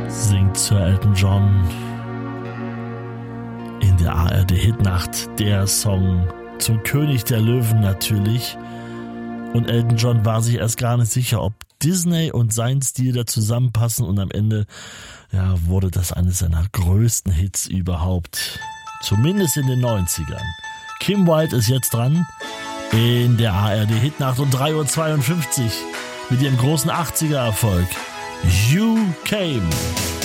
singt Sir Elton John in der ARD-Hitnacht, der Song zum König der Löwen natürlich. Und Elton John war sich erst gar nicht sicher, ob Disney und sein Stil da zusammenpassen, und am Ende wurde das eines seiner größten Hits überhaupt. Zumindest in den 90ern. Kim Wilde ist jetzt dran in der ARD-Hitnacht um 3:52 Uhr mit ihrem großen 80er-Erfolg You Came.